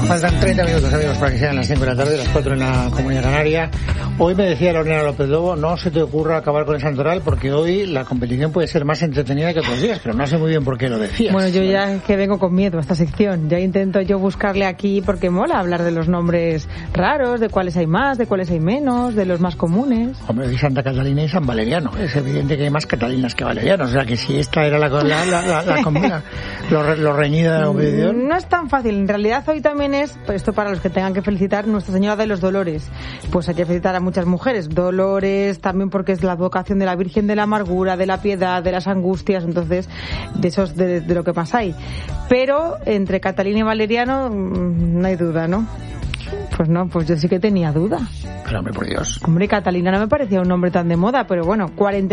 Faltan 30 minutos, amigos, para que sean las 5 de la tarde, las 4 en la Comunidad Canaria. Hoy me decía Lorena López Lobo, no se te ocurra acabar con el Santoral porque hoy la competición puede ser más entretenida que otros días, pero no sé muy bien por qué lo decías. Bueno, yo ya es que vengo con miedo a esta sección. Ya intento yo buscarle aquí porque mola hablar de los nombres raros, de cuáles hay más, de cuáles hay menos, de los más comunes. Hombre, de Santa Catalina y San Valeriano. Es evidente que hay más catalinas que valerianos. O sea, que si esta era la comuna, lo reñida de la competición. No es tan fácil. En realidad hoy también es, pues esto para los que tengan que felicitar, Nuestra Señora de los Dolores. Pues hay que felicitar a muchas mujeres. Dolores, también porque es la advocación de la Virgen de la Amargura, de la Piedad, de las Angustias. Entonces, de esos de lo que más hay. Pero entre Catalina y Valeriano no hay duda, ¿no? Pues no, pues yo sí que tenía duda. Pero hombre, por Dios. Hombre, Catalina no me parecía un nombre tan de moda, pero bueno,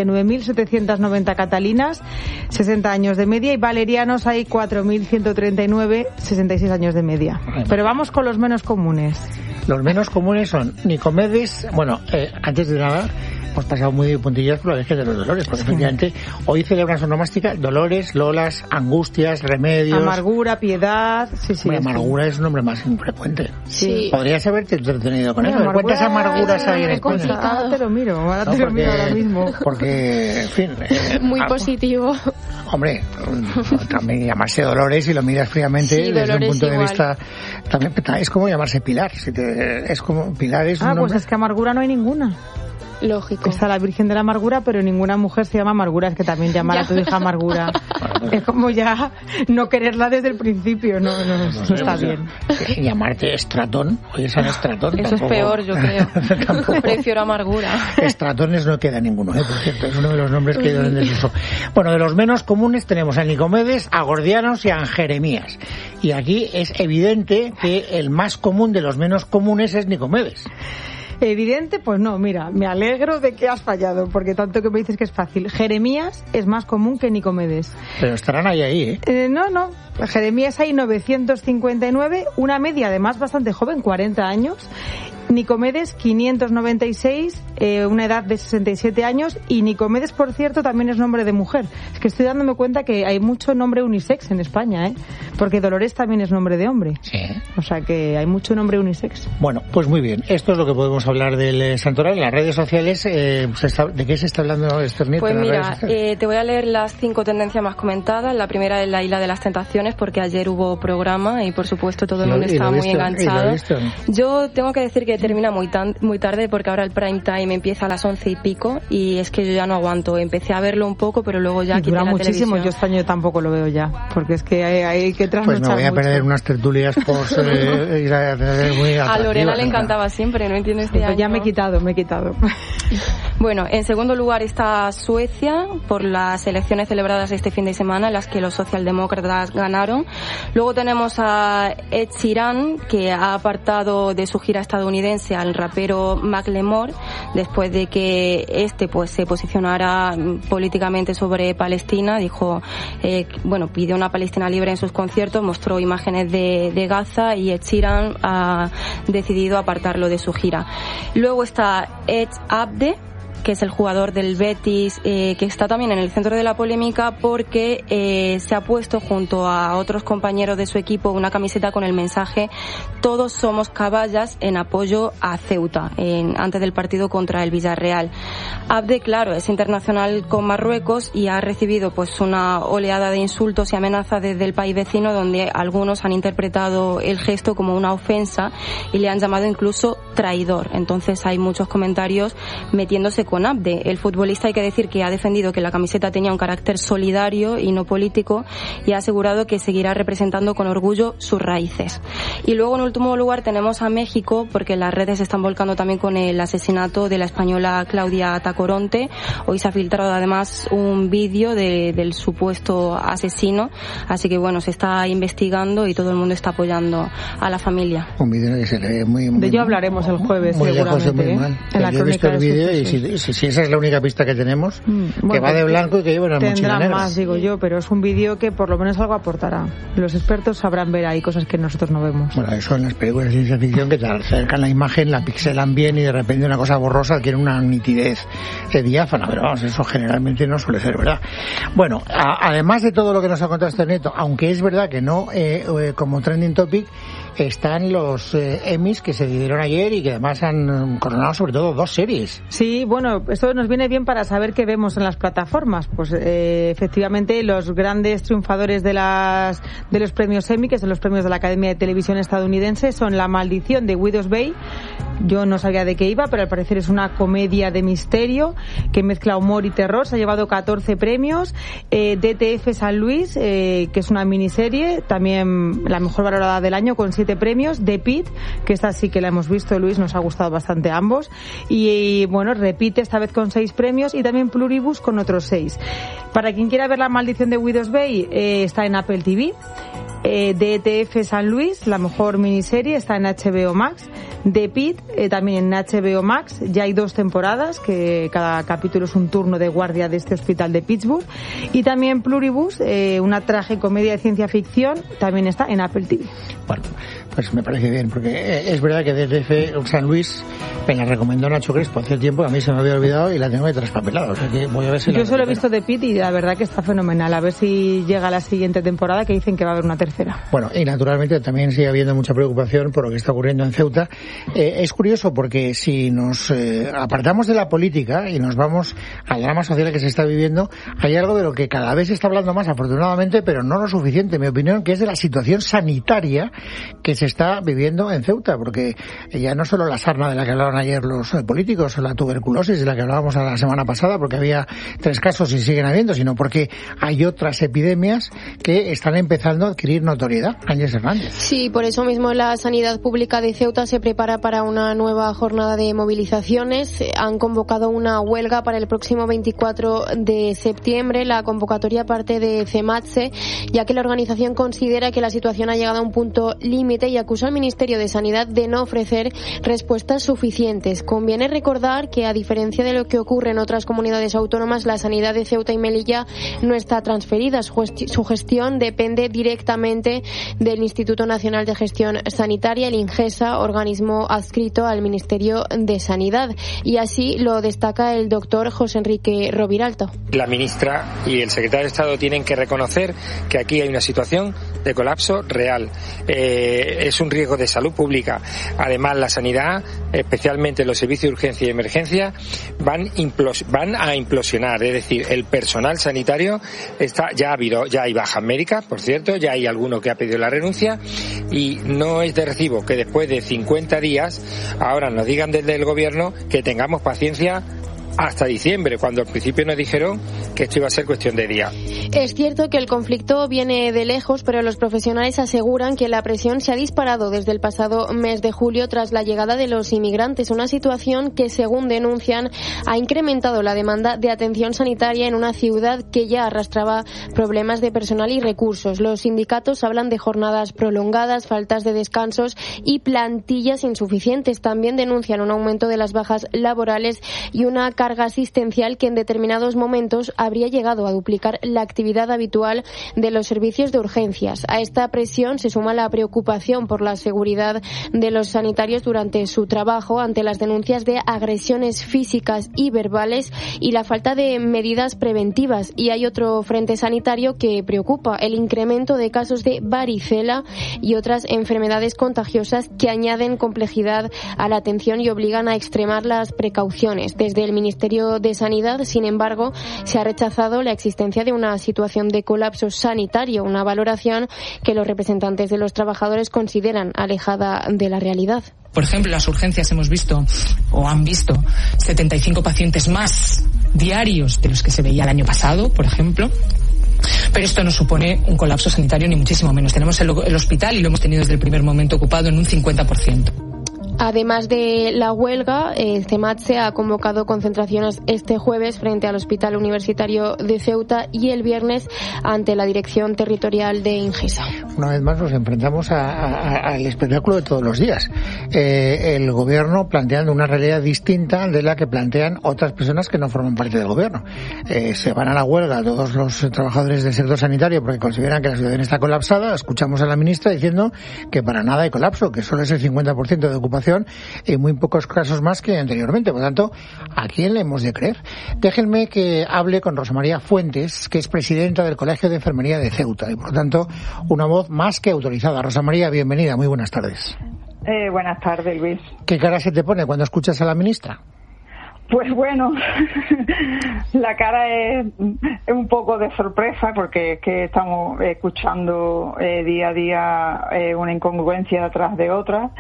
49.790 catalinas, 60 años de media, y valerianos hay 4.139, 66 años de media. Pero vamos con los menos comunes. Los menos comunes son Nicomedes, bueno, antes de nada, hemos pasado muy puntillas por la Virgen de los Dolores, porque efectivamente hoy celebran su onomástica Dolores, Lolas, Angustias, Remedios... Amargura, Piedad... Sí, bueno, Amargura es un nombre más infrecuente. Sí. Podrías haberte entretenido con eso. ¿Cuántas amarguras hay en España? Ahora te lo miro, miro ahora mismo. Porque, en fin... muy positivo. Hombre, también llamarse Dolores, si lo miras fríamente, sí, desde un punto de vista... También es como llamarse Pilar. Es como Pilar es un nombre... pues es que Amargura no hay ninguna. Lógico. Está la Virgen de la Amargura, pero ninguna mujer se llama Amargura. Es que también llamar a tu hija Amargura es como ya no quererla desde el principio. No está bien. Llamarte Estratón. Oye, San Estratón. Eso tampoco, es peor, yo creo. Prefiero Amargura. Estratones no queda ninguno, por cierto. Es uno de los nombres que he ido en desuso. Bueno, de los menos comunes tenemos a Nicomedes, a Gordianos y a Jeremías. Y aquí es evidente que el más común de los menos comunes es Nicomedes. Evidente, pues no, mira, me alegro de que has fallado, porque tanto que me dices que es fácil. Jeremías es más común que Nicomedes. Pero estarán ahí, ¿eh? No. Jeremías hay 959, una media además bastante joven, 40 años. Nicomedes 596, una edad de 67 años, y Nicomedes, por cierto, también es nombre de mujer. Es que estoy dándome cuenta que hay mucho nombre unisex en España, porque Dolores también es nombre de hombre. Sí. O sea que hay mucho nombre unisex. Bueno, pues muy bien. Esto es lo que podemos hablar del Santoral. En las redes sociales, ¿de qué se está hablando, Esther Nieto? Pues mira, te voy a leer las 5 tendencias más comentadas. La primera es la Isla de las Tentaciones, porque ayer hubo programa y por supuesto todo el mundo estaba muy enganchado. Yo tengo que decir que termina muy tarde, porque ahora el prime time empieza a las 11 y pico, y es que yo ya no aguanto. Empecé a verlo un poco, pero luego ya quité la muchísimo. televisión. Yo este año tampoco lo veo ya, porque es que hay que trasnochar. Pues me voy a perder unas tertulias a Lorena le encantaba siempre, no entiendo este año. Ya me he quitado. Bueno, en segundo lugar está Suecia, por las elecciones celebradas este fin de semana, en las que los socialdemócratas ganaron. Luego tenemos a Ed Sheeran, que ha apartado de su gira estadounidense al rapero Macklemore, después de que pues se posicionara políticamente sobre Palestina. Dijo, pidió una Palestina libre en sus conciertos, mostró imágenes de Gaza, y Ed Sheeran ha decidido apartarlo de su gira. Luego está Ed Abde, que es el jugador del Betis, que está también en el centro de la polémica porque se ha puesto junto a otros compañeros de su equipo una camiseta con el mensaje "Todos somos caballas", en apoyo a Ceuta, antes del partido contra el Villarreal. Abde, claro, es internacional con Marruecos y ha recibido pues una oleada de insultos y amenazas desde el país vecino, donde algunos han interpretado el gesto como una ofensa y le han llamado incluso traidor. Entonces hay muchos comentarios metiéndose con Abde. El futbolista, hay que decir que ha defendido que la camiseta tenía un carácter solidario y no político, y ha asegurado que seguirá representando con orgullo sus raíces. Y luego, en último lugar, tenemos a México, porque las redes se están volcando también con el asesinato de la española Claudia Tacoronte. Hoy se ha filtrado además un vídeo del supuesto asesino, así que bueno, se está investigando y todo el mundo está apoyando a la familia. Un vídeo que se le ve muy de ello hablaremos el jueves, muy seguramente, muy mal. En la crónica del vídeo, y si esa es la única pista que tenemos, que va de blanco y que lleva una mochila negra. Tendrá más, digo yo, pero es un vídeo que por lo menos algo aportará. Los expertos sabrán ver ahí cosas que nosotros no vemos. Bueno, eso en las películas de ciencia ficción, que te acercan la imagen, la pixelan bien y de repente una cosa borrosa adquiere una nitidez diáfana, pero vamos, eso generalmente no suele ser verdad. Bueno, además de todo lo que nos ha contado este Neto, aunque es verdad que no como trending topic, están los Emmys que se dieron ayer y que además han coronado sobre todo 2 series. Sí, bueno, esto nos viene bien para saber qué vemos en las plataformas. Pues efectivamente los grandes triunfadores de los premios Emmy, que son los premios de la Academia de Televisión estadounidense, son La Maldición de Widow's Bay. Yo no sabía de qué iba, pero al parecer es una comedia de misterio que mezcla humor y terror. Se ha llevado 14 premios. DTF San Luis, que es una miniserie, también la mejor valorada del año con 7 premios. The Pitt, que esta sí que la hemos visto, Luis, nos ha gustado bastante a ambos. Y bueno, repite esta vez con 6 premios y también Pluribus con otros 6. Para quien quiera ver La Maldición de Widow's Bay, está en Apple TV. DTF San Luis, la mejor miniserie, está en HBO Max. The Pitt, también en HBO Max. Ya hay 2 temporadas, que cada capítulo es un turno de guardia de este hospital de Pittsburgh. Y también Pluribus, una tragicomedia de ciencia ficción, también está en Apple TV. Bueno, pues me parece bien, porque es verdad que DTF San Luis me la recomendó Nacho Crespo hace tiempo, que a mí se me había olvidado y la tengo de traspapelado. O sea que voy a ver si yo solo he visto The Pitt y la verdad que está fenomenal. A ver si llega la siguiente temporada, que dicen que va a haber una tercera. Bueno, y naturalmente también sigue habiendo mucha preocupación por lo que está ocurriendo en Ceuta. Es curioso porque si nos apartamos de la política y nos vamos al drama social que se está viviendo, hay algo de lo que cada vez se está hablando más, afortunadamente, pero no lo suficiente, en mi opinión, que es de la situación sanitaria que se está viviendo en Ceuta, porque ya no solo la sarna de la que hablaron ayer los políticos, o la tuberculosis de la que hablábamos la semana pasada, porque había 3 casos y siguen habiendo, sino porque hay otras epidemias que están empezando a adquirir notoriedad. Ángeles Hernández. Sí, por eso mismo la Sanidad Pública de Ceuta se prepara para una nueva jornada de movilizaciones. Han convocado una huelga para el próximo 24 de septiembre. La convocatoria parte de CEMATSE, ya que la organización considera que la situación ha llegado a un punto límite y acusa al Ministerio de Sanidad de no ofrecer respuestas suficientes. Conviene recordar que, a diferencia de lo que ocurre en otras comunidades autónomas, la sanidad de Ceuta y Melilla no está transferida. Su gestión depende directamente del Instituto Nacional de Gestión Sanitaria, el INGESA, organismo adscrito al Ministerio de Sanidad. Y así lo destaca el doctor José Enrique Roviralta. La ministra y el secretario de Estado tienen que reconocer que aquí hay una situación de colapso real. Es un riesgo de salud pública. Además, la sanidad, especialmente los servicios de urgencia y emergencia, van a implosionar. Es decir, el personal sanitario ya hay bajas médicas, por cierto, ya hay alguno que ha pedido la renuncia, y no es de recibo que después de 50 días ahora nos digan desde el gobierno que tengamos paciencia hasta diciembre, cuando al principio nos dijeron que esto iba a ser cuestión de días. Es cierto que el conflicto viene de lejos, pero los profesionales aseguran que la presión se ha disparado desde el pasado mes de julio tras la llegada de los inmigrantes, una situación que, según denuncian, ha incrementado la demanda de atención sanitaria en una ciudad que ya arrastraba problemas de personal y recursos. Los sindicatos hablan de jornadas prolongadas, faltas de descansos y plantillas insuficientes. También denuncian un aumento de las bajas laborales y una carga asistencial que en determinados momentos habría llegado a duplicar la actividad habitual de los servicios de urgencias. A esta presión se suma la preocupación por la seguridad de los sanitarios durante su trabajo ante las denuncias de agresiones físicas y verbales y la falta de medidas preventivas. Y hay otro frente sanitario que preocupa: el incremento de casos de varicela y otras enfermedades contagiosas que añaden complejidad a la atención y obligan a extremar las precauciones. Desde el Ministerio de Sanidad, sin embargo, se ha rechazado la existencia de una situación de colapso sanitario, una valoración que los representantes de los trabajadores consideran alejada de la realidad. Por ejemplo, en las urgencias hemos visto o han visto 75 pacientes más diarios de los que se veía el año pasado, por ejemplo. Pero esto no supone un colapso sanitario, ni muchísimo menos. Tenemos el hospital, y lo hemos tenido desde el primer momento, ocupado en un 50%. Además de la huelga, CEMATSE ha convocado concentraciones este jueves frente al Hospital Universitario de Ceuta y el viernes ante la Dirección Territorial de INGESA. Una vez más nos enfrentamos al espectáculo de todos los días. El gobierno planteando una realidad distinta de la que plantean otras personas que no forman parte del gobierno. Se van a la huelga todos los trabajadores del sector sanitario porque consideran que la situación está colapsada. Escuchamos a la ministra diciendo que para nada hay colapso, que solo es el 50% de ocupación situación en muy pocos casos más que anteriormente. Por lo tanto, ¿a quién le hemos de creer? Déjenme que hable con Rosa María Fuentes, que es presidenta del Colegio de Enfermería de Ceuta y, por lo tanto, una voz más que autorizada. Rosa María, bienvenida. Muy buenas tardes. Buenas tardes, Luis. ¿Qué cara se te pone cuando escuchas a la ministra? Pues bueno, la cara es un poco de sorpresa porque es que estamos escuchando día a día una incongruencia detrás de otra.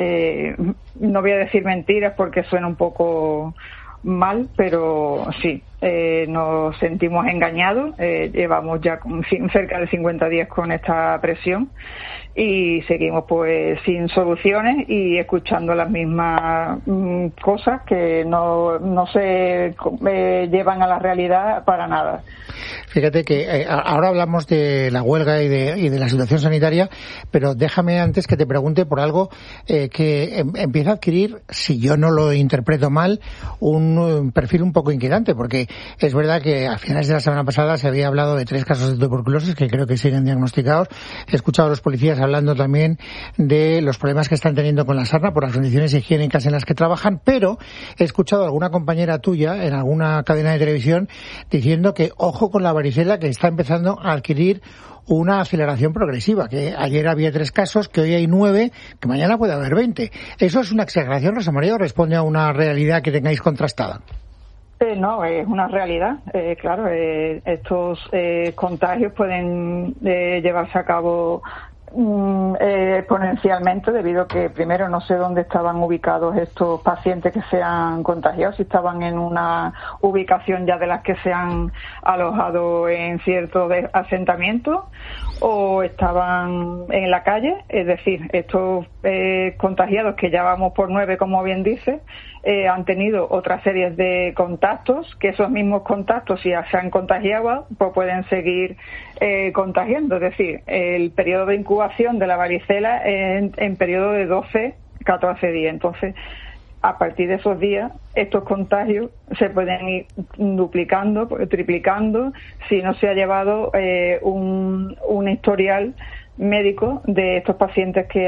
No voy a decir mentiras porque suena un poco mal, pero sí, nos sentimos engañados. Llevamos ya cerca de 50 días con esta presión y seguimos pues sin soluciones y escuchando las mismas cosas que no se llevan a la realidad para nada. Fíjate que ahora hablamos de la huelga y de la situación sanitaria, pero déjame antes que te pregunte por algo que empieza a adquirir, si yo no lo interpreto mal, un perfil un poco inquietante, porque es verdad que a finales de la semana pasada se había hablado de 3 casos de tuberculosis que creo que siguen diagnosticados. He escuchado a los policías hablando también de los problemas que están teniendo con la sarna por las condiciones higiénicas en las que trabajan, pero he escuchado a alguna compañera tuya en alguna cadena de televisión diciendo que ojo con la varicela, que está empezando a adquirir una aceleración progresiva, que ayer había 3 casos, que hoy hay 9, que mañana puede haber 20. ¿Eso es una exageración, Rosa María, o responde a una realidad que tengáis contrastada? No, es una realidad. Claro, estos contagios pueden llevarse a cabo exponencialmente, debido a que primero no sé dónde estaban ubicados estos pacientes que se han contagiado, si estaban en una ubicación ya de las que se han alojado en ciertos asentamientos o estaban en la calle. Es decir, estos contagiados, que ya vamos por 9, como bien dice, han tenido otra serie de contactos, que esos mismos contactos, si ya se han contagiado, pues pueden seguir contagiando. Es decir, el periodo de incubación de la varicela en periodo de 12-14 días. Entonces, a partir de esos días, estos contagios se pueden ir duplicando, triplicando, si no se ha llevado un historial médico de estos pacientes que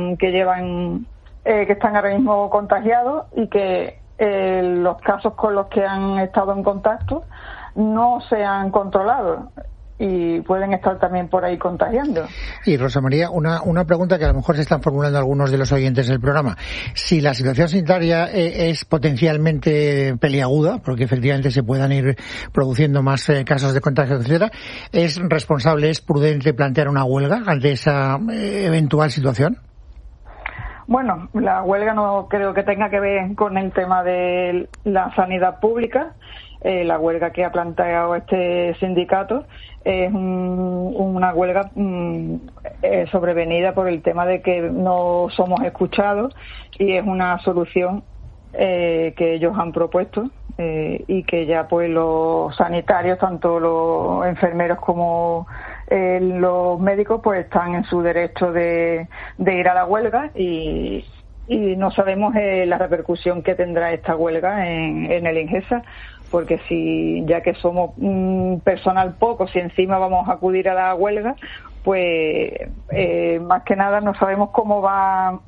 están ahora mismo contagiados y que los casos con los que han estado en contacto no se han controlado y pueden estar también por ahí contagiando. Y Rosa María, una pregunta que a lo mejor se están formulando algunos de los oyentes del programa. Si la situación sanitaria es potencialmente peliaguda, porque efectivamente se puedan ir produciendo más casos de contagio, etcétera, ¿es responsable, es prudente plantear una huelga ante esa eventual situación? Bueno, la huelga no creo que tenga que ver con el tema de la sanidad pública. La huelga que ha planteado este sindicato es una huelga sobrevenida por el tema de que no somos escuchados, y es una solución que ellos han propuesto y que ya pues los sanitarios, tanto los enfermeros como los médicos, pues están en su derecho de ir a la huelga, y no sabemos la repercusión que tendrá esta huelga en el INGESA, porque si ya que somos personal poco, si encima vamos a acudir a la huelga, pues más que nada no sabemos cómo vamos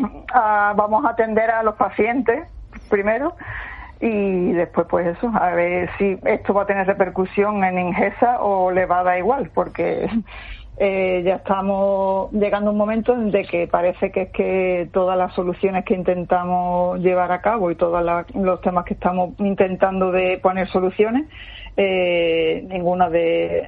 a atender a los pacientes primero, y después pues eso, a ver si esto va a tener repercusión en INGESA o le va a dar igual, porque ya estamos llegando a un momento en de que parece que es que todas las soluciones que intentamos llevar a cabo y todos los temas que estamos intentando de poner soluciones, ninguna de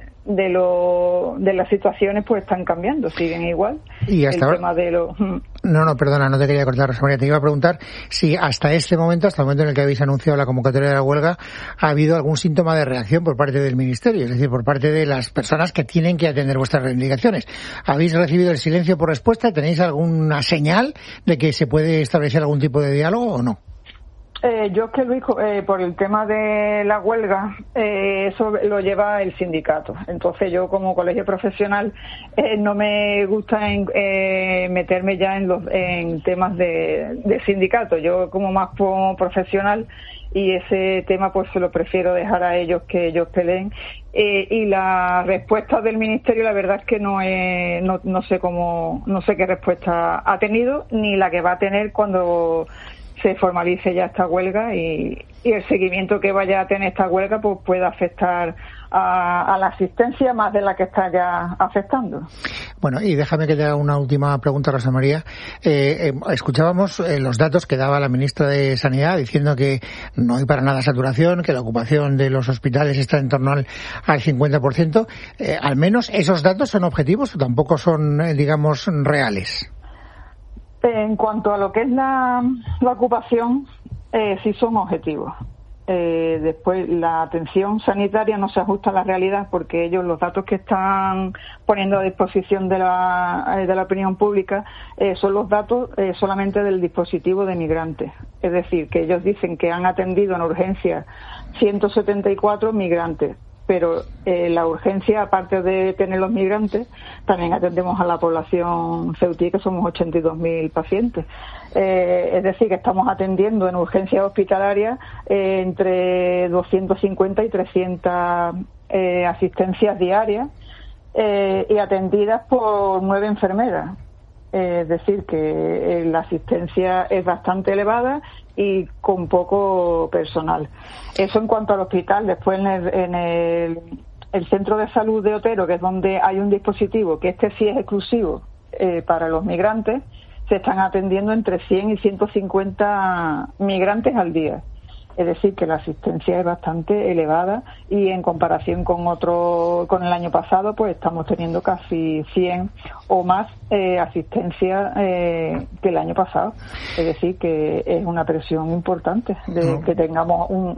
las situaciones pues están cambiando, siguen igual. Y hasta ahora... tema de No, perdona, no te quería cortar, Rosa María. Te iba a preguntar si hasta el momento en el que habéis anunciado la convocatoria de la huelga, ha habido algún síntoma de reacción por parte del Ministerio, es decir, por parte de las personas que tienen que atender vuestras reivindicaciones. ¿Habéis recibido el silencio por respuesta? ¿Tenéis alguna señal de que se puede establecer algún tipo de diálogo o no? Yo es que, Luis, por el tema de la huelga, eso lo lleva el sindicato. Entonces yo, como colegio profesional, no me gusta meterme ya en temas de sindicato. Yo, como más profesional, y ese tema pues se lo prefiero dejar a ellos, que ellos peleen. Y la respuesta del ministerio, la verdad es que no sé qué respuesta ha tenido, ni la que va a tener cuando se formalice ya esta huelga, y el seguimiento que vaya a tener esta huelga pues pueda afectar a la asistencia más de la que está ya afectando. Bueno, y déjame que te haga una última pregunta, Rosa María. Escuchábamos los datos que daba la ministra de Sanidad diciendo que no hay para nada saturación, que la ocupación de los hospitales está en torno al 50%. ¿Al menos esos datos son objetivos o tampoco son, digamos, reales? En cuanto a lo que es la ocupación, sí son objetivos. Después, la atención sanitaria no se ajusta a la realidad, porque ellos, los datos que están poniendo a disposición de la opinión pública, son los datos solamente del dispositivo de migrantes. Es decir, que ellos dicen que han atendido en urgencia 174 migrantes. Pero la urgencia, aparte de tener los migrantes, también atendemos a la población ceutí, que somos 82.000 pacientes. Es decir, que estamos atendiendo en urgencias hospitalarias entre 250 y 300 asistencias diarias, y atendidas por 9 enfermeras. Es decir, que la asistencia es bastante elevada y con poco personal. Eso en cuanto al hospital. Después en el centro de salud de Otero, que es donde hay un dispositivo, que este sí es exclusivo para los migrantes, se están atendiendo entre 100 y 150 migrantes al día. Es decir, que la asistencia es bastante elevada, y en comparación con el año pasado, pues estamos teniendo casi 100 o más asistencia que el año pasado. Es decir, que es una presión importante de que tengamos un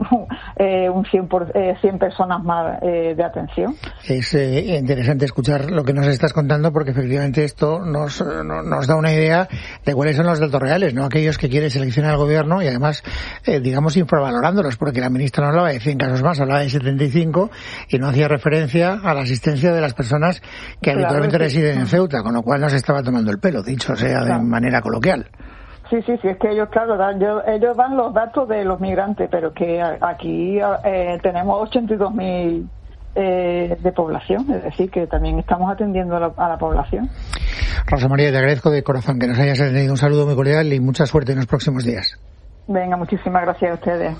100 personas más de atención. Es interesante escuchar lo que nos estás contando, porque efectivamente esto nos da una idea de cuáles son los datos reales, no aquellos que quiere seleccionar el gobierno, y además, digamos, valorándolos, porque la ministra no hablaba de 100 casos más, hablaba de 75, y no hacía referencia a la asistencia de las personas que habitualmente residen en Ceuta, con lo cual no se estaba tomando el pelo, dicho sea de manera coloquial. Sí, es que ellos, claro, ellos dan los datos de los migrantes, pero que aquí tenemos 82.000 de población, es decir, que también estamos atendiendo a la población. Rosa María, te agradezco de corazón que nos hayas atendido. Un saludo muy cordial y mucha suerte en los próximos días. Venga, muchísimas gracias a ustedes.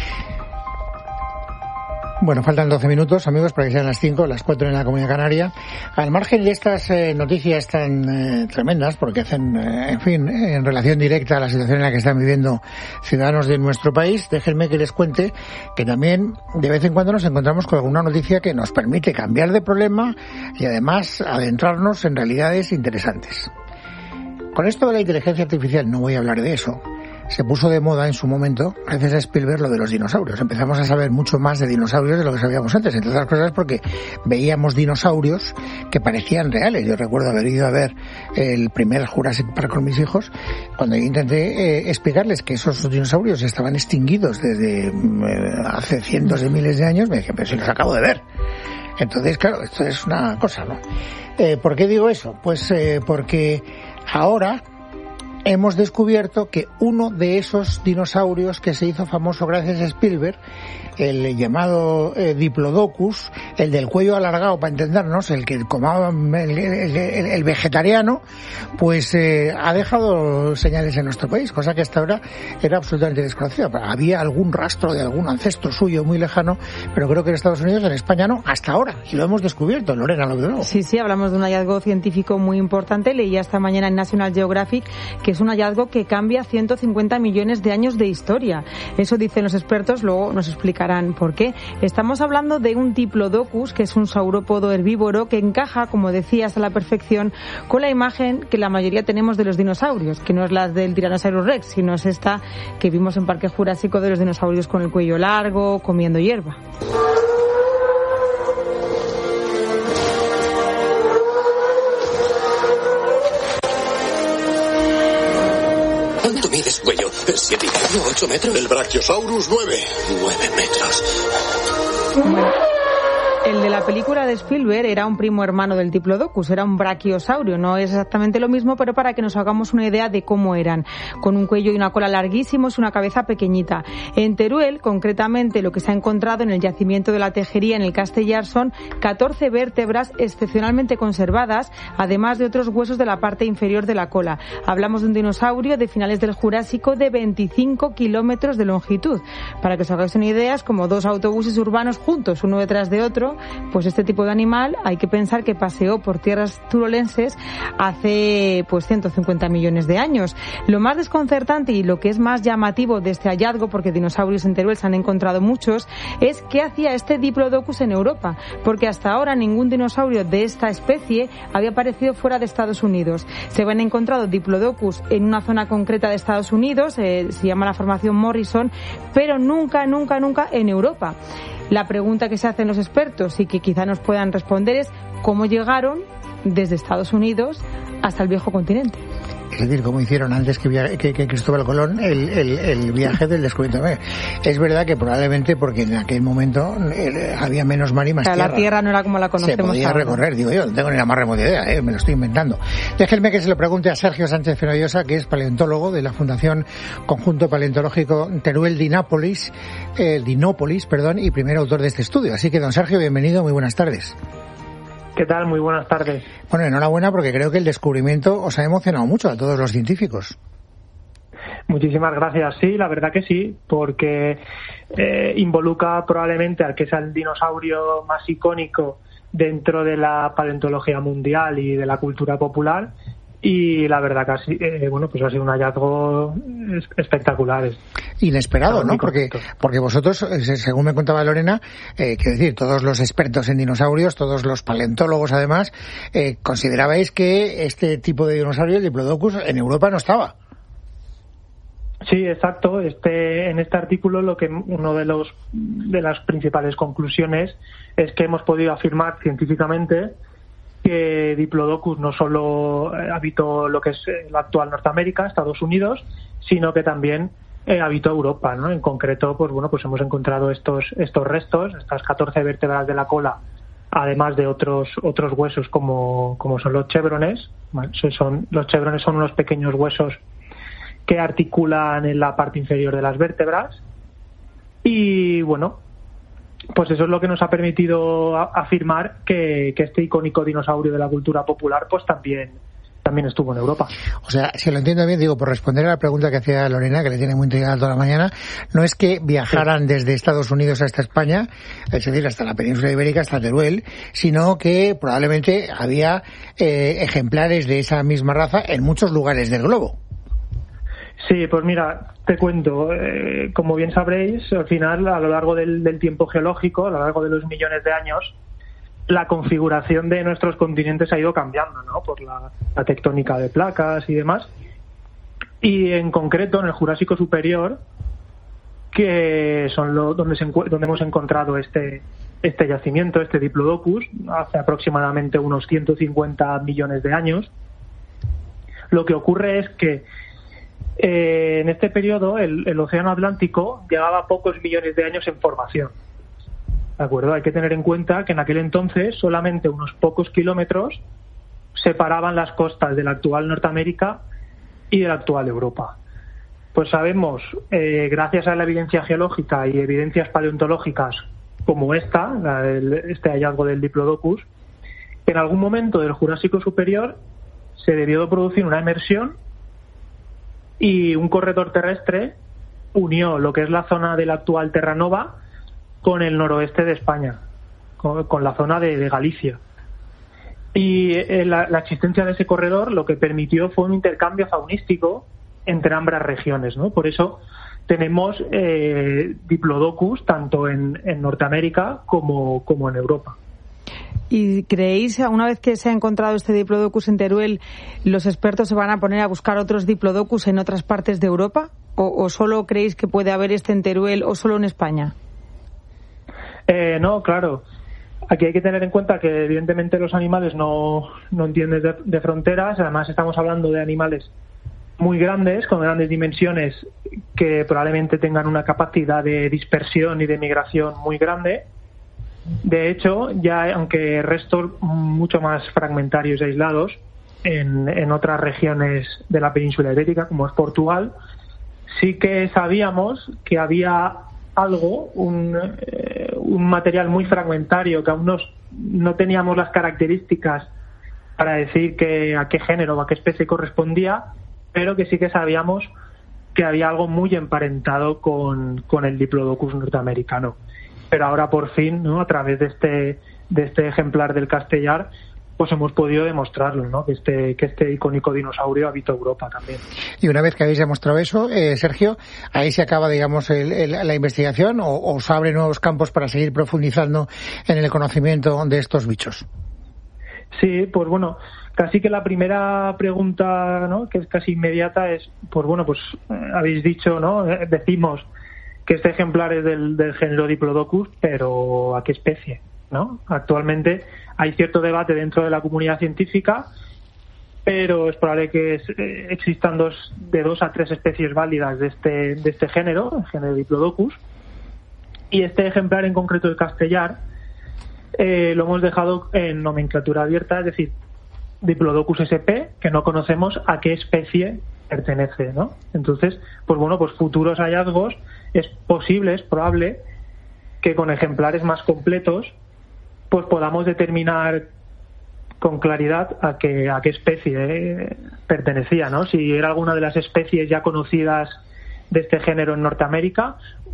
Bueno, faltan 12 minutos, amigos, para que sean las 5, las 4 en la Comunidad Canaria. Al margen de estas noticias tan tremendas, porque hacen, en relación directa a la situación en la que están viviendo ciudadanos de nuestro país, déjenme que les cuente que también de vez en cuando nos encontramos con alguna noticia que nos permite cambiar de problema y además adentrarnos en realidades interesantes. Con esto de la inteligencia artificial no voy a hablar de eso. Se puso de moda en su momento, gracias a Spielberg, lo de los dinosaurios. Empezamos a saber mucho más de dinosaurios de lo que sabíamos antes, entre otras cosas porque veíamos dinosaurios que parecían reales. Yo recuerdo haber ido a ver el primer Jurassic Park con mis hijos, cuando yo intenté explicarles que esos dinosaurios estaban extinguidos desde hace cientos de miles de años, me dije, pero si los acabo de ver. Entonces, claro, esto es una cosa, ¿no? ¿Por qué digo eso? Pues porque ahora hemos descubierto que uno de esos dinosaurios que se hizo famoso gracias a Spielberg, el llamado Diplodocus, el del cuello alargado, para entendernos, el que comaba el vegetariano, pues ha dejado señales en nuestro país, cosa que hasta ahora era absolutamente desconocida. Había algún rastro de algún ancestro suyo muy lejano, pero creo que en Estados Unidos, en España no, hasta ahora, y lo hemos descubierto. Lorena, lo de nuevo. Sí, hablamos de un hallazgo científico muy importante. Leía esta mañana en National Geographic que es un hallazgo que cambia 150 millones de años de historia. Eso dicen los expertos, luego nos explicarán por qué. Estamos hablando de un Diplodocus, que es un saurópodo herbívoro que encaja, como decías, a la perfección con la imagen que la mayoría tenemos de los dinosaurios, que no es la del Tyrannosaurus Rex, sino es esta que vimos en Parque Jurásico de los dinosaurios con el cuello largo, comiendo hierba. ¿Cuánto mides, cuello? 7,5, 8 metros. El Brachiosaurus 9 metros. El de la película de Spielberg era un primo hermano del Diplodocus, era un brachiosaurio, no es exactamente lo mismo, pero para que nos hagamos una idea de cómo eran, con un cuello y una cola larguísimos y una cabeza pequeñita. En Teruel, concretamente, lo que se ha encontrado en el yacimiento de la Tejería en el Castellar son 14 vértebras excepcionalmente conservadas, además de otros huesos de la parte inferior de la cola. Hablamos de un dinosaurio de finales del Jurásico de 25 kilómetros de longitud. Para que os hagáis una idea, es como 2 autobuses urbanos juntos, uno detrás de otro. Pues este tipo de animal hay que pensar que paseó por tierras turolenses hace 150 millones de años. Lo más desconcertante y lo que es más llamativo de este hallazgo, porque dinosaurios en Teruel se han encontrado muchos, es qué hacía este Diplodocus en Europa, porque hasta ahora ningún dinosaurio de esta especie había aparecido fuera de Estados Unidos. Se habían encontrado Diplodocus en una zona concreta de Estados Unidos, se llama la formación Morrison, pero nunca en Europa. La pregunta que se hacen los expertos y que quizá nos puedan responder es ¿cómo llegaron desde Estados Unidos hasta el viejo continente? Es decir, como hicieron antes que Cristóbal Colón el viaje del descubrimiento. Es verdad que probablemente porque en aquel momento había menos mar y más tierra. La tierra no era como la conocemos ahora. Se podía recorrer, digo yo, no tengo ni la más remota idea, me lo estoy inventando. Déjenme que se lo pregunte a Sergio Sánchez Fenollosa, que es paleontólogo de la Fundación Conjunto Paleontológico Teruel Dinópolis, y primer autor de este estudio. Así que, don Sergio, bienvenido, muy buenas tardes. ¿Qué tal? Muy buenas tardes. Bueno, enhorabuena porque creo que el descubrimiento os ha emocionado mucho a todos los científicos. Muchísimas gracias. Sí, la verdad que sí, porque involucra probablemente al que es el dinosaurio más icónico dentro de la paleontología mundial y de la cultura popular. Y la verdad que pues ha sido un hallazgo espectacular. Inesperado, ¿no? Porque vosotros, según me contaba Lorena, quiero decir, todos los expertos en dinosaurios, todos los paleontólogos además, considerabais que este tipo de dinosaurio, el Diplodocus, en Europa no estaba. Sí, exacto. En este artículo uno de las principales conclusiones es que hemos podido afirmar científicamente que Diplodocus no solo habitó lo que es la actual Norteamérica, Estados Unidos, sino que también habitó Europa, ¿no? En concreto, pues hemos encontrado estos restos, estas 14 vértebras de la cola, además de otros huesos como son los chevrones. Los chevrones son unos pequeños huesos que articulan en la parte inferior de las vértebras. Y pues eso es lo que nos ha permitido afirmar que este icónico dinosaurio de la cultura popular pues también estuvo en Europa. O sea, si lo entiendo bien, digo, por responder a la pregunta que hacía Lorena, que le tiene muy intrigada toda la mañana, no es que viajaran desde Estados Unidos hasta España, es decir, hasta la península ibérica, hasta Teruel, sino que probablemente había ejemplares de esa misma raza en muchos lugares del globo. Sí, pues mira, te cuento. Como bien sabréis, al final, a lo largo del tiempo geológico, a lo largo de los millones de años, la configuración de nuestros continentes ha ido cambiando, ¿no? Por la tectónica de placas y demás. Y en concreto, en el Jurásico Superior, que son donde hemos encontrado este yacimiento, este Diplodocus, hace aproximadamente unos 150 millones de años, lo que ocurre es que en este periodo el Océano Atlántico llevaba pocos millones de años en formación. ¿De acuerdo? Hay que tener en cuenta que en aquel entonces solamente unos pocos kilómetros separaban las costas de la actual Norteamérica y de la actual Europa. Pues sabemos, gracias a la evidencia geológica y evidencias paleontológicas como este hallazgo del Diplodocus, que en algún momento del Jurásico Superior se debió de producir una emersión y un corredor terrestre unió lo que es la zona de la actual Terranova con el noroeste de España, con la zona de Galicia. Y la existencia de ese corredor lo que permitió fue un intercambio faunístico entre ambas regiones, ¿no? Por eso tenemos Diplodocus tanto en Norteamérica como en Europa. ¿Y creéis, una vez que se ha encontrado este Diplodocus en Teruel, los expertos se van a poner a buscar otros Diplodocus en otras partes de Europa? ¿O solo creéis que puede haber este en Teruel o solo en España? No, claro. Aquí hay que tener en cuenta que evidentemente los animales no entienden de fronteras. Además estamos hablando de animales muy grandes, con grandes dimensiones, que probablemente tengan una capacidad de dispersión y de migración muy grande. De hecho, ya aunque restos mucho más fragmentarios y aislados en otras regiones de la península ibérica, como es Portugal, sí que sabíamos que había algo, un material muy fragmentario, que aún no teníamos las características para decir a qué género o a qué especie correspondía, pero que sí que sabíamos que había algo muy emparentado con el Diplodocus norteamericano. Pero ahora por fin, ¿no?, a través de este ejemplar del Castellar, pues hemos podido demostrarlo, ¿no?, que este icónico dinosaurio habita Europa también. Y una vez que habéis demostrado eso, Sergio, ahí se acaba, digamos, la investigación, o se abren nuevos campos para seguir profundizando en el conocimiento de estos bichos. Sí, pues bueno, casi que la primera pregunta, ¿no?, que es casi inmediata, es, pues bueno, pues habéis dicho, ¿no?, decimos que este ejemplar es del género Diplodocus, pero ¿a qué especie?, ¿no? Actualmente hay cierto debate dentro de la comunidad científica, pero es probable que existan de 2 a 3 especies válidas de este género, el género Diplodocus, y este ejemplar en concreto, el Castellar, lo hemos dejado en nomenclatura abierta, es decir, Diplodocus sp, que no conocemos a qué especie pertenece, ¿no? Entonces, pues bueno, pues futuros hallazgos es probable que con ejemplares más completos pues podamos determinar con claridad a qué especie pertenecía, ¿no? Si era alguna de las especies ya conocidas de este género en Norteamérica,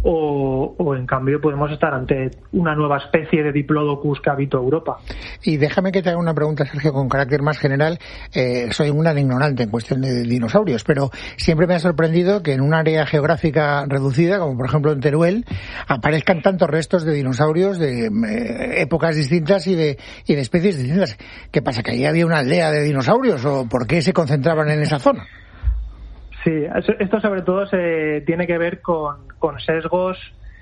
o en cambio podemos estar ante una nueva especie de Diplodocus que habita Europa. Y déjame que te haga una pregunta, Sergio, con carácter más general. Soy un gran ignorante en cuestión de dinosaurios, pero siempre me ha sorprendido que en un área geográfica reducida, como por ejemplo en Teruel, aparezcan tantos restos de dinosaurios de épocas distintas y de especies distintas. ¿Qué pasa, que ahí había una aldea de dinosaurios, o por qué se concentraban en esa zona? Sí, esto sobre todo tiene que ver con sesgos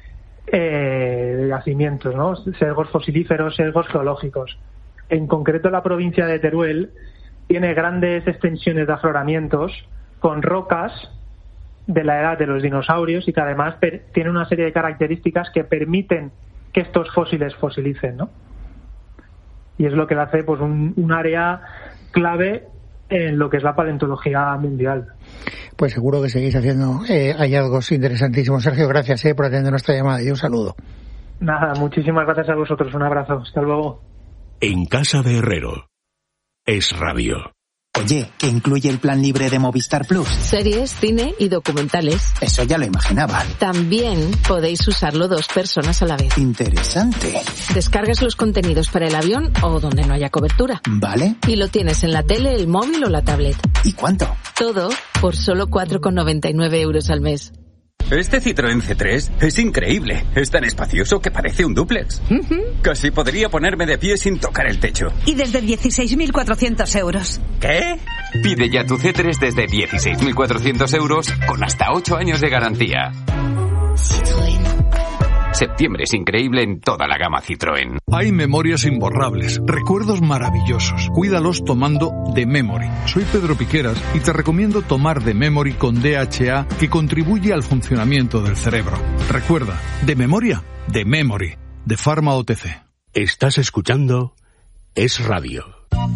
de yacimientos, ¿no? Sesgos fosilíferos, sesgos geológicos. En concreto, la provincia de Teruel tiene grandes extensiones de afloramientos con rocas de la edad de los dinosaurios, y que además tiene una serie de características que permiten que estos fósiles fosilicen, ¿no? Y es lo que le hace, pues, un área clave en lo que es la paleontología mundial. Pues seguro que seguís haciendo hallazgos interesantísimos. Sergio, gracias por atender nuestra llamada y un saludo. Nada, muchísimas gracias a vosotros. Un abrazo. Hasta luego. En casa de Herrero. Es Radio. Oye, ¿qué incluye el plan libre de Movistar Plus? Series, cine y documentales. Eso ya lo imaginaba. También podéis usarlo 2 personas a la vez. Interesante. Descargas los contenidos para el avión o donde no haya cobertura. Vale. Y lo tienes en la tele, el móvil o la tablet. ¿Y cuánto? Todo por solo 4,99 € al mes. Este Citroën C3 es increíble. Es tan espacioso que parece un dúplex. Casi podría ponerme de pie sin tocar el techo. Y desde 16.400 €. ¿Qué? Pide ya tu C3 desde 16.400 € con hasta 8 años de garantía. Citroën. Septiembre es increíble en toda la gama Citroën. Hay memorias imborrables, recuerdos maravillosos. Cuídalos tomando The Memory. Soy Pedro Piqueras y te recomiendo tomar The Memory con DHA, que contribuye al funcionamiento del cerebro. Recuerda, de memoria, The Memory, de Pharma OTC. Estás escuchando Es Radio.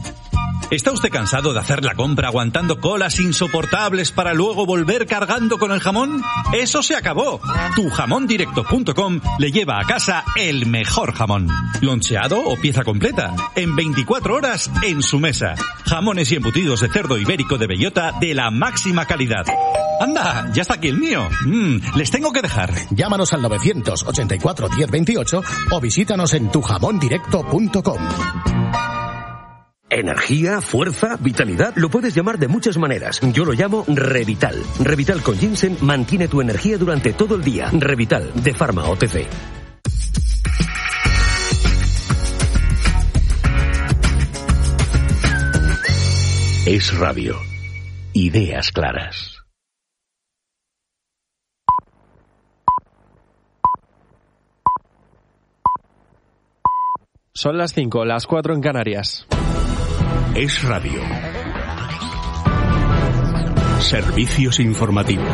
¿Está usted cansado de hacer la compra aguantando colas insoportables para luego volver cargando con el jamón? ¡Eso se acabó! Tujamondirecto.com le lleva a casa el mejor jamón. Loncheado o pieza completa. En 24 horas en su mesa. Jamones y embutidos de cerdo ibérico de bellota de la máxima calidad. ¡Anda! ¡Ya está aquí el mío! Les tengo que dejar. Llámanos al 984 1028 o visítanos en tujamondirecto.com. Energía, fuerza, vitalidad, lo puedes llamar de muchas maneras. Yo lo llamo Revital. Revital con ginseng mantiene tu energía durante todo el día. Revital, de Pharma OTC. Es Radio. Ideas claras. Son las 5, las 4 en Canarias. Es Radio. Servicios informativos.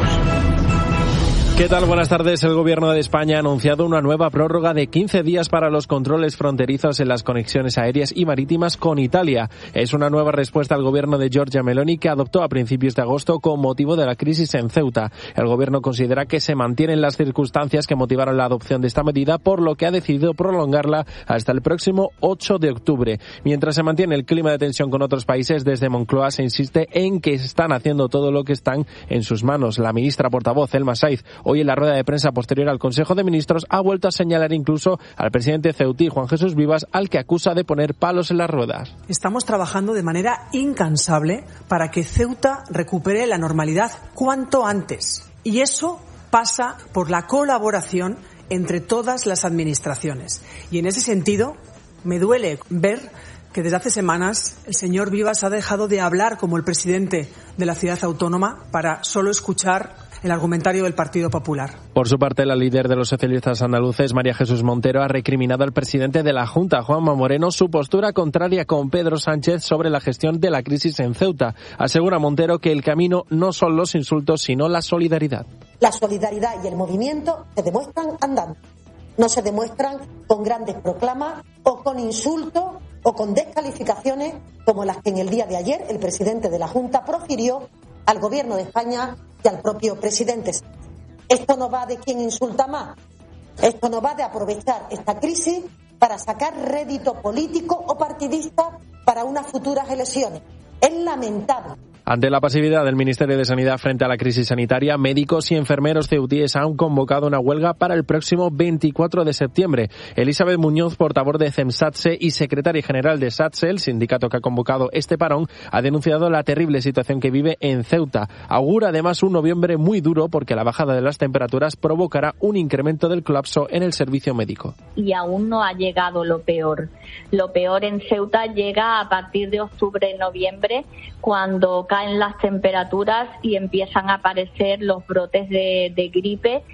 ¿Qué tal? Buenas tardes. El Gobierno de España ha anunciado una nueva prórroga de 15 días para los controles fronterizos en las conexiones aéreas y marítimas con Italia. Es una nueva respuesta al Gobierno de Giorgia Meloni, que adoptó a principios de agosto con motivo de la crisis en Ceuta. El Gobierno considera que se mantienen las circunstancias que motivaron la adopción de esta medida, por lo que ha decidido prolongarla hasta el próximo 8 de octubre. Mientras se mantiene el clima de tensión con otros países, desde Moncloa se insiste en que están haciendo todo lo que están en sus manos. La ministra portavoz, Elma Saiz, hoy en la rueda de prensa posterior al Consejo de Ministros ha vuelto a señalar incluso al presidente ceutí, Juan Jesús Vivas, al que acusa de poner palos en las ruedas. Estamos trabajando de manera incansable para que Ceuta recupere la normalidad cuanto antes. Y eso pasa por la colaboración entre todas las administraciones. Y en ese sentido, me duele ver que desde hace semanas el señor Vivas ha dejado de hablar como el presidente de la ciudad autónoma para solo escuchar el argumentario del Partido Popular. Por su parte, la líder de los socialistas andaluces, María Jesús Montero, ha recriminado al presidente de la Junta, Juanma Moreno, su postura contraria con Pedro Sánchez sobre la gestión de la crisis en Ceuta. Asegura Montero que el camino no son los insultos, sino la solidaridad. La solidaridad y el movimiento se demuestran andando. No se demuestran con grandes proclamas o con insultos o con descalificaciones como las que en el día de ayer el presidente de la Junta profirió al Gobierno de España y al propio presidente. Esto no va de quién insulta más. Esto no va de aprovechar esta crisis para sacar rédito político o partidista para unas futuras elecciones. Es lamentable. Ante la pasividad del Ministerio de Sanidad frente a la crisis sanitaria, médicos y enfermeros ceutíes han convocado una huelga para el próximo 24 de septiembre. Elizabeth Muñoz, portavoz de CEMSATSE y secretaria general de SATSE, el sindicato que ha convocado este parón, ha denunciado la terrible situación que vive en Ceuta. Augura además un noviembre muy duro porque la bajada de las temperaturas provocará un incremento del colapso en el servicio médico. Y aún no ha llegado lo peor. Lo peor en Ceuta llega a partir de octubre-noviembre, cuando caen las temperaturas y empiezan a aparecer los brotes de gripe,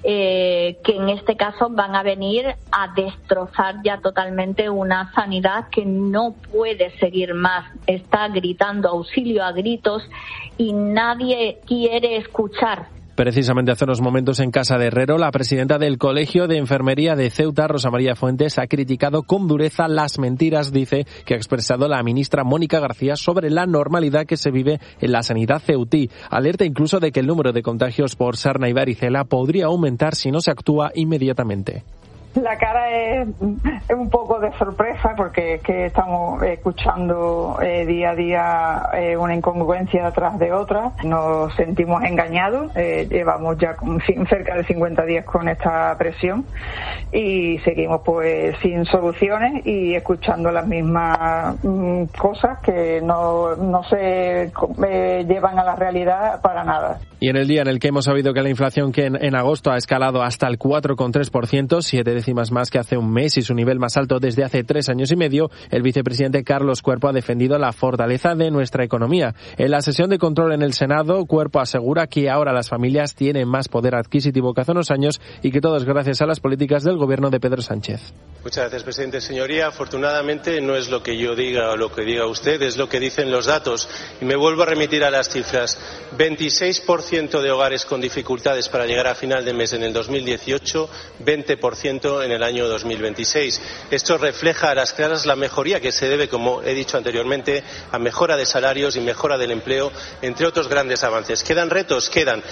que en este caso van a venir a destrozar ya totalmente una sanidad que no puede seguir más. Está gritando auxilio a gritos y nadie quiere escuchar. Precisamente hace unos momentos en Casa de Herrero, la presidenta del Colegio de Enfermería de Ceuta, Rosa María Fuentes, ha criticado con dureza las mentiras, dice, que ha expresado la ministra Mónica García sobre la normalidad que se vive en la sanidad ceutí. Alerta incluso de que el número de contagios por sarna y varicela podría aumentar si no se actúa inmediatamente. La cara es un poco de sorpresa porque es que estamos escuchando día a día una incongruencia tras de otra. Nos sentimos engañados. Llevamos ya cerca de 50 días con esta presión y seguimos pues sin soluciones y escuchando las mismas cosas que no se llevan a la realidad para nada. Y en el día en el que hemos sabido que la inflación que en agosto ha escalado hasta el 4,3%, 7 décimas más que hace un mes y su nivel más alto desde hace 3 años y medio, el vicepresidente Carlos Cuerpo ha defendido la fortaleza de nuestra economía. En la sesión de control en el Senado, Cuerpo asegura que ahora las familias tienen más poder adquisitivo que hace unos años y que todo es gracias a las políticas del gobierno de Pedro Sánchez. Muchas gracias, presidente. Señoría, afortunadamente no es lo que yo diga o lo que diga usted, es lo que dicen los datos. Y me vuelvo a remitir a las cifras. 26% de hogares con dificultades para llegar a final de mes en el 2018, 20% en el año 2026. Esto refleja a las claras la mejoría que se debe, como he dicho anteriormente, a mejora de salarios y mejora del empleo, entre otros grandes avances. ¿Quedan retos? Quedan.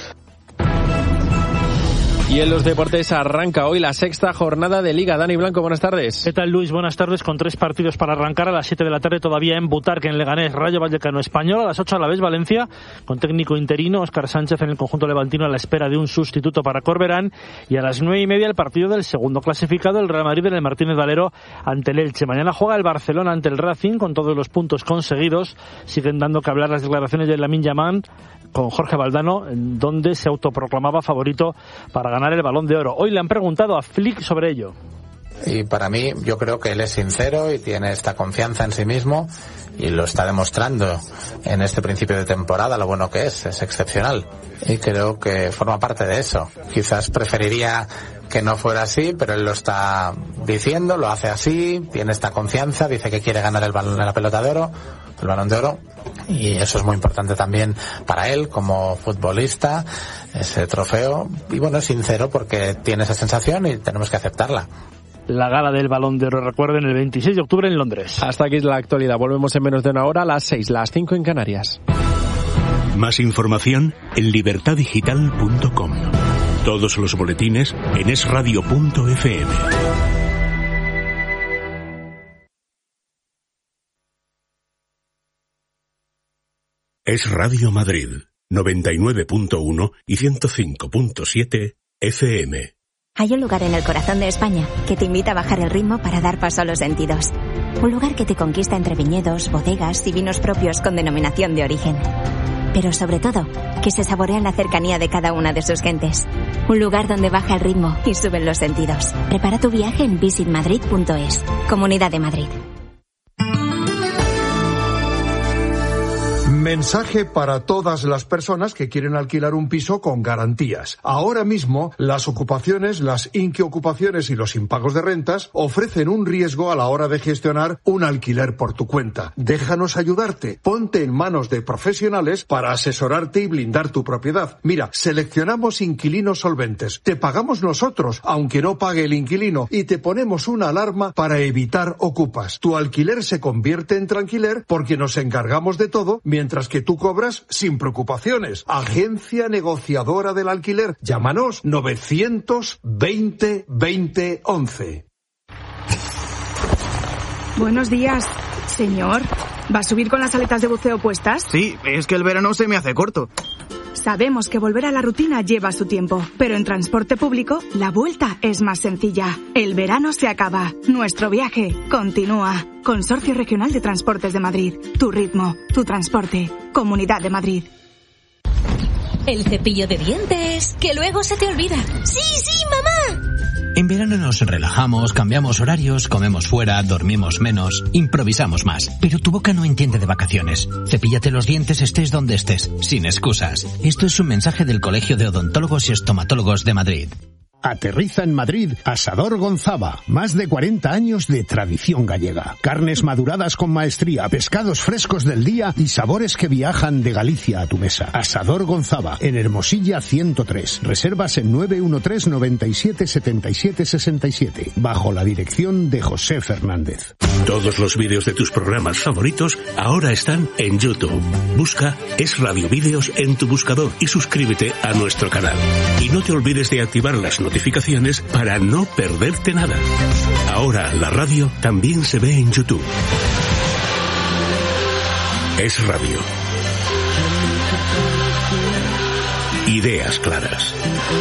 Y en los deportes arranca hoy la sexta jornada de Liga. Dani Blanco, buenas tardes. ¿Qué tal, Luis? Buenas tardes, con 3 partidos para arrancar a las 7 de la tarde todavía en Butarque, en Leganés, Rayo Vallecano Español, a las 8 a la vez Valencia, con técnico interino Óscar Sánchez en el conjunto levantino a la espera de un sustituto para Corberán, y a las 9:30 el partido del segundo clasificado, el Real Madrid en el Martínez Valero ante el Elche. Mañana juega el Barcelona ante el Racing con todos los puntos conseguidos. Siguen dando que hablar las declaraciones de Lamine Yamal con Jorge Valdano, en donde se autoproclamaba favorito para ganar el Balón de Oro. Hoy le han preguntado a Flick sobre ello. Y para mí, yo creo que él es sincero y tiene esta confianza en sí mismo y lo está demostrando en este principio de temporada. Lo bueno que es excepcional y creo que forma parte de eso. Quizás preferiría que no fuera así, pero él lo está diciendo, lo hace así, tiene esta confianza, dice que quiere ganar la pelota de oro, el Balón de Oro, y eso es muy importante también para él como futbolista, ese trofeo, y bueno, es sincero porque tiene esa sensación y tenemos que aceptarla. La gala del Balón de Oro, recuerden, el 26 de octubre en Londres. Hasta aquí es la actualidad. Volvemos en menos de una hora, a las 6, las 5 en Canarias. Más información en libertadigital.com. Todos los boletines en esradio.fm. Es Radio Madrid, 99.1 y 105.7 FM. Hay un lugar en el corazón de España que te invita a bajar el ritmo para dar paso a los sentidos. Un lugar que te conquista entre viñedos, bodegas y vinos propios con denominación de origen. Pero sobre todo, que se saborea en la cercanía de cada una de sus gentes. Un lugar donde baja el ritmo y suben los sentidos. Prepara tu viaje en visitmadrid.es. Comunidad de Madrid. Mensaje para todas las personas que quieren alquilar un piso con garantías. Ahora mismo, las ocupaciones, las inquiocupaciones y los impagos de rentas ofrecen un riesgo a la hora de gestionar un alquiler por tu cuenta. Déjanos ayudarte. Ponte en manos de profesionales para asesorarte y blindar tu propiedad. Mira, seleccionamos inquilinos solventes. Te pagamos nosotros, aunque no pague el inquilino, y te ponemos una alarma para evitar ocupas. Tu alquiler se convierte en tranquiler porque nos encargamos de todo, mientras que tú cobras sin preocupaciones. Agencia negociadora del alquiler. Llámanos 920 20 11. Buenos días, señor. ¿Va a subir con las aletas de buceo puestas? Sí, es que el verano se me hace corto. Sabemos que volver a la rutina lleva su tiempo, pero en transporte público la vuelta es más sencilla. El verano se acaba, nuestro viaje continúa. Consorcio Regional de Transportes de Madrid. Tu ritmo, tu transporte. Comunidad de Madrid. El cepillo de dientes, que luego se te olvida. ¡Sí, sí, mamá! En verano nos relajamos, cambiamos horarios, comemos fuera, dormimos menos, improvisamos más. Pero tu boca no entiende de vacaciones. Cepíllate los dientes estés donde estés, sin excusas. Esto es un mensaje del Colegio de Odontólogos y Estomatólogos de Madrid. Aterriza en Madrid Asador Gonzaba, más de 40 años de tradición gallega. Carnes maduradas con maestría, pescados frescos del día y sabores que viajan de Galicia a tu mesa. Asador Gonzaba, en Hermosilla 103. Reservas en 913 97 77 67, bajo la dirección de José Fernández. Todos los vídeos de tus programas favoritos ahora están en YouTube. Busca Es Radio Vídeos en tu buscador y suscríbete a nuestro canal. Y no te olvides de activar las notificaciones para no perderte nada. Ahora la radio también se ve en YouTube. Es Radio. Ideas claras.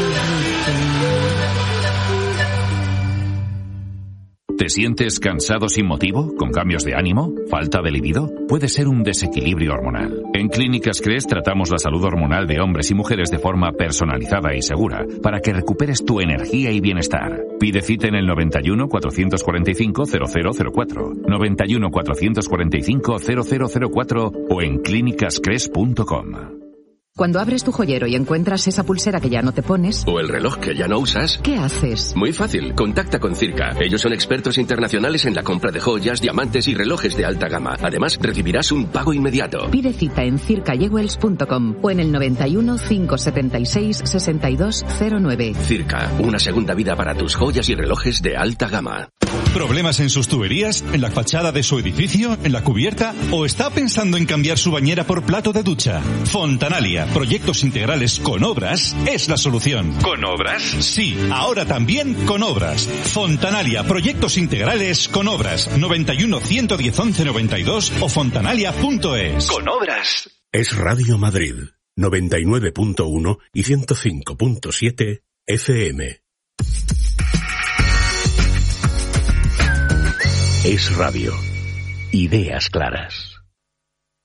¿Te sientes cansado sin motivo? ¿Con cambios de ánimo? ¿Falta de libido? Puede ser un desequilibrio hormonal. En Clínicas CRES tratamos la salud hormonal de hombres y mujeres de forma personalizada y segura para que recuperes tu energía y bienestar. Pide cita en el 91 445 0004, 91 445 0004 o en clínicascres.com. Cuando abres tu joyero y encuentras esa pulsera que ya no te pones... O el reloj que ya no usas... ¿Qué haces? Muy fácil, contacta con Circa. Ellos son expertos internacionales en la compra de joyas, diamantes y relojes de alta gama. Además, recibirás un pago inmediato. Pide cita en circajewels.com o en el 91 576 6209. Circa, una segunda vida para tus joyas y relojes de alta gama. ¿Problemas en sus tuberías? ¿En la fachada de su edificio? ¿En la cubierta? ¿O está pensando en cambiar su bañera por plato de ducha? Fontanalia, proyectos integrales con obras, es la solución. ¿Con obras? Sí, ahora también con obras. Fontanalia, proyectos integrales con obras. 91 110 11 92 o fontanalia.es. Con obras. Es Radio Madrid, 99.1 y 105.7 FM. Es Radio. Ideas claras.